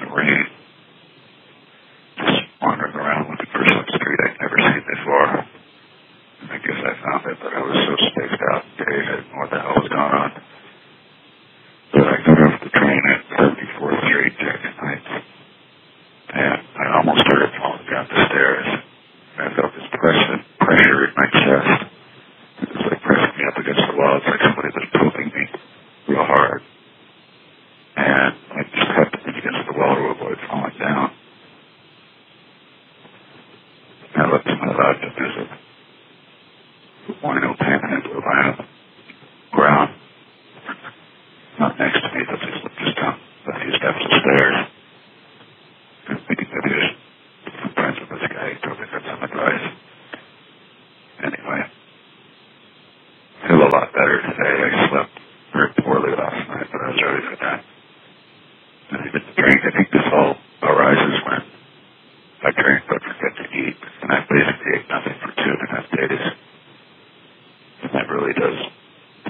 the rain, just wandering around looking for some street I'd never seen before. And I guess I found it, but I was so spaced out today, I didn't know what the hell was going on. But I got off the train at 74th Street, Jackson Heights, and I almost started falling down the stairs. I felt this pressure in my chest. It was like pressing me up against the wall. It's like somebody was poking me real hard. And I just had to lean against the wall to avoid falling down. I looked to my left and there's a wino panhandle lying on the ground. Not next to me, but just down a few steps of stairs. I'm thinking that he was friends with this guy. He told me got some advice. Anyway, I feel a lot better today. I slept very poorly last night, but I was ready for that. And I didn't drink. I think this all arises when I drink but forget to eat. And I basically ate nothing for 2.5 days.